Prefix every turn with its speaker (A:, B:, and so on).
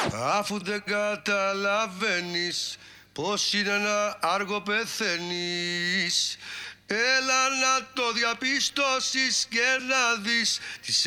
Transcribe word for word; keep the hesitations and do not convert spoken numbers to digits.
A: Αφού δεν καταλαβαίνεις πως είναι να άργο πεθαίνεις, έλα να το διαπιστώσεις και να δεις τις